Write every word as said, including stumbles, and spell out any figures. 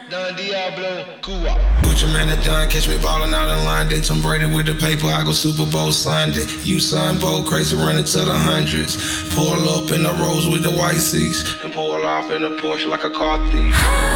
Don Diablo, Cuba. Butcher man at done, catch me ballin' out in line. They Tom Brady with the paper, I go Super Bowl Sunday. You son bold, crazy running to the hundreds. Pull up in the rose with the white seats, and pull off in a Porsche like a car thief.